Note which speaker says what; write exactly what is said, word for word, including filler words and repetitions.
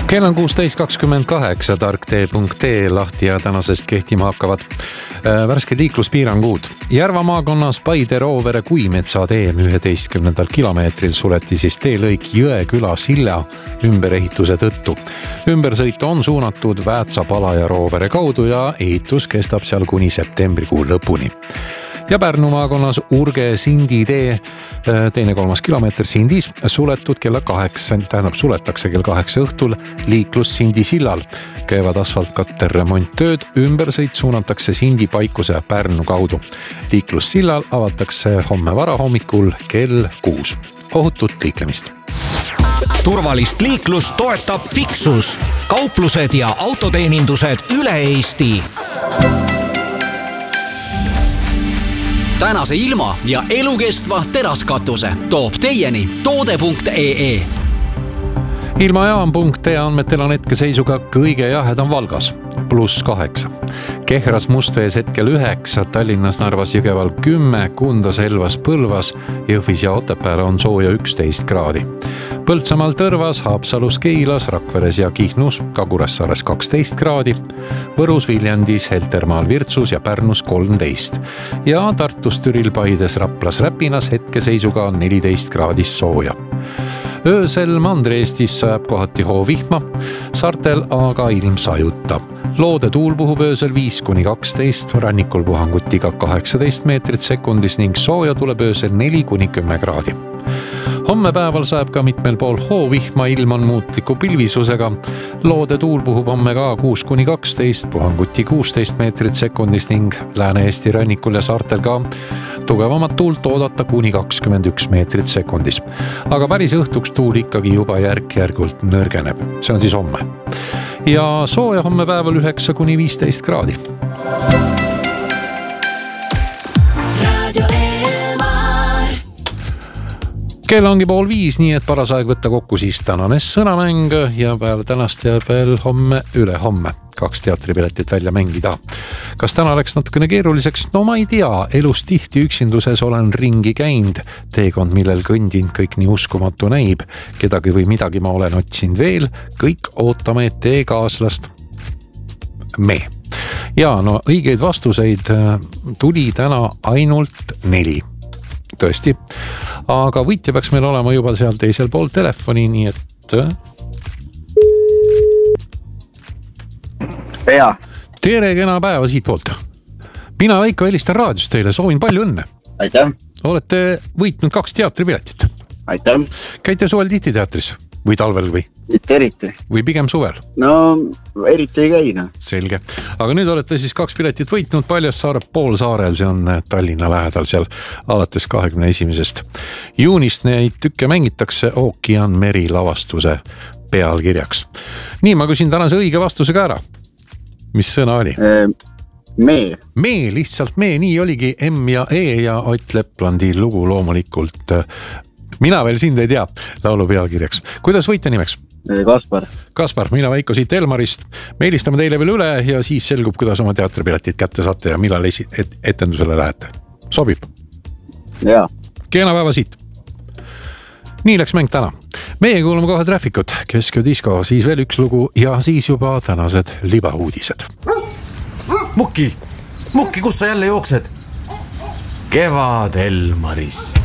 Speaker 1: Kell on kuusteist kakskümmend kaheksa, tarktee punkt ee lahti ja tänasest kehtima hakkavad värsked liikluspiirangud. Järva maakonnas Paide-Roovere Kuimetsa tee üheteistkümnendal kilomeetril suleti siis teelõik Jõeküla silla ümberehituse tõttu. Ümbersõit on suunatud Väätsa-Pala ja Roovere kaudu ja ehitus kestab seal kuni septembrikuu lõpuni. Ja Pärnu maakonnas Urge-Sindi tee teine kolmas kilomeeter Sindis suletud kella kaheksa, tähendab suletakse kell kaheksa õhtul liiklus Sindi sillal. Käivad asfaltkatter remonttööd, ümbersõit suunatakse Sindi Paikuse ja Pärnu kaudu. Liiklus sillal avatakse homme varahommikul kell kuus. Ohutut liiklemist.
Speaker 2: Turvalist liiklust toetab Fixus. Kauplused ja autoteenindused üle Eesti. Tänase ilma ja elukestva teraskatuse toob teieni toode punkt ee.
Speaker 1: Ilmajaam punkt ee andmetel on hetkeseisuga kõige jahedam Valgas, pluss kaheksa. Kehras Mustvees hetkel üheksa, Tallinnas, Narvas, Jõgeval kümme, Kundas, Elvas, Põlvas, Jõhvis ja Otepääl on sooja üksteist kraadi. Põltsamaal Tõrvas, Haapsalus, Keilas, Rakveres ja Kihnus, Kagu-Rassaares kaksteist kraadi, Võrus, Viljandis, Heltermaal, Virtsus ja Pärnus kolmteist. Ja Tartus, Türil, Paides, Raplas, Räpinas hetkeseisuga on neliteist kraadis sooja. Öösel Mandri-Eestis sajab kohati hoovihma, saartel aga ilm sajutab. Loode tuul puhub öösel viis kuni kaksteist, rannikul puhanguti ka kaheksateist meetrit sekundis ning sooja tuleb öösel neli kuni kümme kraadi. Homme päeval sajab ka mitmel pool hoovihma, ilm on muutliku pilvisusega. Loode tuul puhub homme ka kuus kuni kaksteist, puhanguti kuusteist meetrit sekundis ning Lääne-Eesti rannikul ja saartel ka tugevamat tuult oodata kuni kakskümmend üks meetrit sekundis. Aga päris õhtuks tuul ikkagi juba järk-järgult nõrgeneb. See on siis homme. Ja sooja homme päeval üheksa kuni viisteist kraadi. Kell ongi pool viis, nii et paras aeg võtta kokku siis tänane sõnamäng ja peale tänast jääb veel homme üle homme. Kaks teatripiletit välja mängida. Kas täna läks natukene keeruliseks? No ma ei tea, elus tihti üksinduses olen ringi käinud. Teekond, millel kõndinud kõik nii uskumatu näib. Kedagi või midagi ma olen otsinud veel. Kõik ootame tee kaaslast. Me. Ja no õigeid vastuseid tuli täna ainult neli. Tõesti. Aga võitja peaks meil olema juba seal teisel pool telefoni, nii et...
Speaker 3: Pea.
Speaker 1: Tere, kena päeva siit poolt. Mina Veiko helistan raadios teile, soovin palju õnne.
Speaker 3: Aitäh.
Speaker 1: Olete võitnud kaks teatripiletit.
Speaker 3: Aitäh.
Speaker 1: Käite suvel tihti teatris või talvel või?
Speaker 3: Mitte eriti.
Speaker 1: Või pigem suvel?
Speaker 3: No, eriti ei käi. No.
Speaker 1: Selge. Aga nüüd olete siis kaks piletit võitnud Paljassaare poolsaarel, see on Tallinna lähedal seal alates kahekümne esimesest juunist neid tükke mängitakse Ookean meri lavastuse pealkirjaks. Nii, ma küsin tänase õige vastuse ka ära. Mis sõna oli?
Speaker 3: Me.
Speaker 1: Me, lihtsalt me, nii oligi M ja E ja Ott Leplandi lugu loomulikult. Mina veel sind ei tea laulu pealkirjaks. Kuidas võitja nimeks?
Speaker 3: Kaspar.
Speaker 1: Kaspar, mina Veiko siit Elmarist. Me helistame teile veel üle ja siis selgub, kuidas oma teatripiletit kätte saate ja millal et- etendusele lähete. Sobib?
Speaker 3: Jaa.
Speaker 1: Kena päeva siit. Nii läks mäng täna. Meie kuulame kohe Trafficut, Kesk- ja Disko, siis veel üks lugu ja siis juba tänased libauudised.
Speaker 4: Mukki, Mukki, kus sa jälle jooksed? Kevad Elmaris.